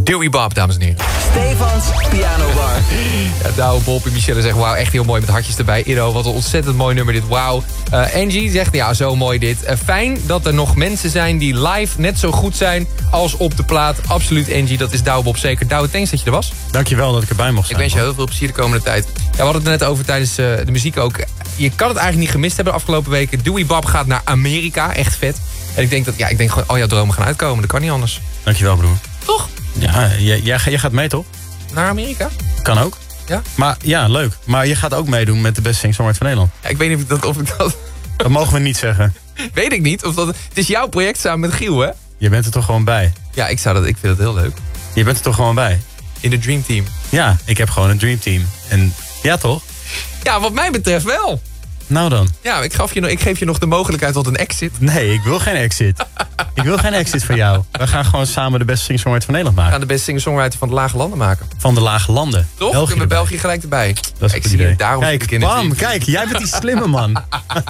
Dewey Bob, dames en heren. Stefans Pianobar. Ja, Douwe Bob en Michelle zeggen, wauw, echt heel mooi met hartjes erbij. Ido, wat een ontzettend mooi nummer dit, wauw. Angie zegt, ja, zo mooi dit. Fijn dat er nog mensen zijn die live net zo goed zijn als op de plaat. Absoluut, Angie, dat is Douwe Bob zeker. Douwe, thanks dat je er was. Dankjewel dat ik erbij mocht zijn. Ik wens je heel veel plezier de komende tijd. Ja, we hadden het er net over tijdens de muziek ook. Je kan het eigenlijk niet gemist hebben de afgelopen weken. Dewey Bob gaat naar Amerika, echt vet. En ik denk gewoon, al jouw dromen gaan uitkomen. Dat kan niet anders. Dankjewel, broer. Toch? Ja, jij gaat mee, toch? Naar Amerika? Kan ook. Ja? Maar ja, leuk. Maar je gaat ook meedoen met de beste singer-songwriter van Nederland. Ja, ik weet niet of ik dat... Dat mogen we niet zeggen. Weet ik niet. Het is jouw project samen met Giel, hè? Je bent er toch gewoon bij? Ja, ik vind het heel leuk. Je bent er toch gewoon bij? In de Dream Team. Ja, ik heb gewoon een Dream Team. En ja, toch? Ja, wat mij betreft wel. Nou dan. Ja, ik geef je nog de mogelijkheid tot een exit. Nee, ik wil geen exit. Ik wil geen exit van jou. We gaan gewoon samen de beste singer-songwriter van Nederland We maken. gaan de beste singer-songwriter van de Lage Landen maken. Van de lage landen. Toch? België Kunnen we erbij. België gelijk erbij. Dat is een goed idee. Daarom Kijk, bam, kijk, jij bent die slimme man.